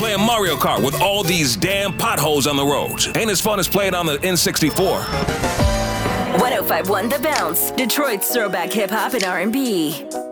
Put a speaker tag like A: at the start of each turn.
A: playing Mario Kart with all these damn potholes on the roads. Ain't as fun as playing on the N64.
B: 105.1 The Bounce, Detroit's throwback hip-hop and R&B.